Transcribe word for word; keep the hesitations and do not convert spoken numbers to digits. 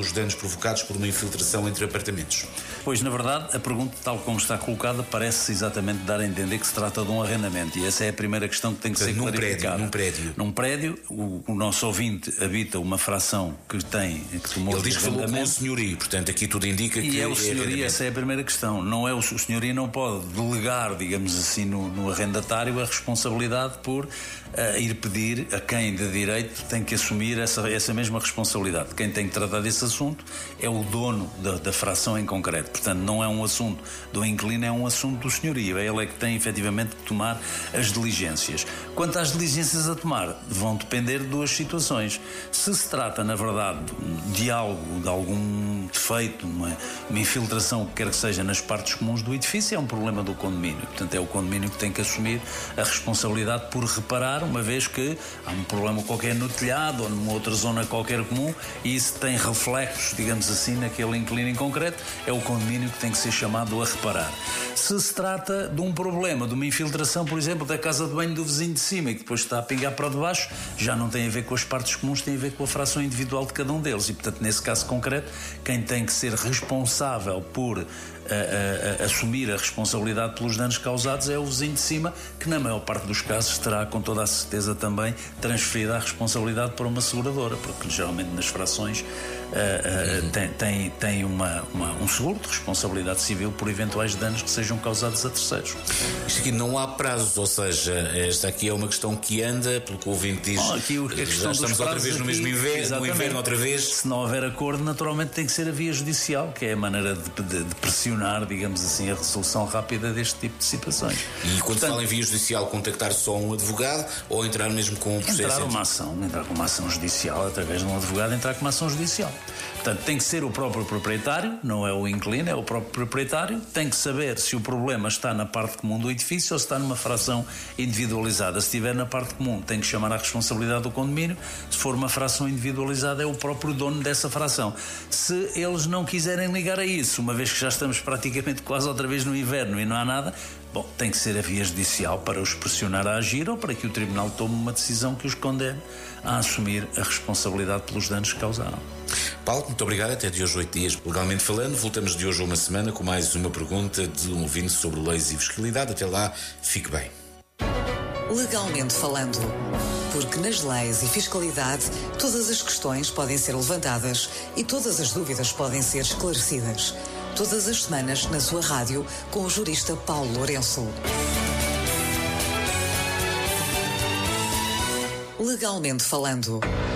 os danos provocados por uma infiltração entre apartamentos? Pois, na verdade, a pergunta, tal como está colocada, parece exatamente dar a entender que se trata de um arrendamento, e essa é a primeira questão que tem que Portanto, ser num clarificada. Prédio, num prédio. Num prédio, o, o nosso ouvinte habita uma fração que tem... Que tomou Ele diz que falou com o senhorio, portanto, aqui tudo indica e que... E é o é senhorio, essa é a primeira questão. Não é o, o senhorio não pode delegar, digamos assim, no, no arrendatário a responsabilidade por uh, ir pedir a quem de direito tem que assumir essa, essa mesma responsabilidade. Quem tem que tratar desse assunto é o dono da, da fração em concreto. Portanto, não é um assunto do inquilino, é um assunto do senhorio. É ele é que tem efetivamente que tomar as diligências. Quanto às diligências a tomar, vão depender de duas situações. Se se trata, na verdade, de algo, de algum defeito, uma, uma infiltração, o que quer que seja, nas partes comuns do edifício, é um problema do condomínio. Portanto, é o condomínio que tem que assumir a responsabilidade por reparar, uma vez que há um problema qualquer no telhado ou numa outra zona qualquer comum e isso tem reflexos, digamos assim, naquele inquilino em concreto, é o condomínio que tem que ser chamado a reparar. Se se trata de um problema, de uma infiltração, por exemplo, da casa de banho do vizinho de cima e que depois está a pingar para debaixo, já não tem a ver com as partes comuns, tem a ver com a fração individual de cada um deles. E, portanto, nesse caso concreto, quem tem que ser responsável por A, a, a assumir a responsabilidade pelos danos causados é o vizinho de cima, que na maior parte dos casos terá com toda a certeza também transferida a responsabilidade para uma seguradora, porque geralmente nas frações uh, uh, tem, tem, tem uma, uma, um seguro de responsabilidade civil por eventuais danos que sejam causados a terceiros. Isto aqui não há prazos, ou seja, esta aqui é uma questão que anda, pelo que o ouvinte diz, oh, aqui, a questão já estamos outra vez no mesmo inverno, no inverno outra vez. Se não houver acordo, naturalmente tem que ser a via judicial, que é a maneira de, de, de pressionar, digamos assim, a resolução rápida deste tipo de situações. E quando Portanto, fala em via judicial, contactar só um advogado ou entrar mesmo com um processo? Entrar uma ação, entrar com uma ação judicial, através de um advogado, entrar com uma ação judicial. Portanto, tem que ser o próprio proprietário, não é o inquilino, é o próprio proprietário, tem que saber se o problema está na parte comum do edifício ou se está numa fração individualizada. Se estiver na parte comum, tem que chamar a responsabilidade do condomínio. Se for uma fração individualizada, é o próprio dono dessa fração. Se eles não quiserem ligar a isso, uma vez que já estamos praticamente quase outra vez no inverno e não há nada, bom, tem que ser a via judicial para os pressionar a agir ou para que o tribunal tome uma decisão que os condene a assumir a responsabilidade pelos danos que causaram. Paulo, muito obrigado. Até de hoje, oito dias. Legalmente falando, voltamos de hoje a uma semana com mais uma pergunta de um ouvinte sobre leis e fiscalidade. Até lá, fique bem. Legalmente falando, porque nas leis e fiscalidade todas as questões podem ser levantadas e todas as dúvidas podem ser esclarecidas. Todas as semanas na sua rádio com o jurista Paulo Lourenço. Legalmente falando.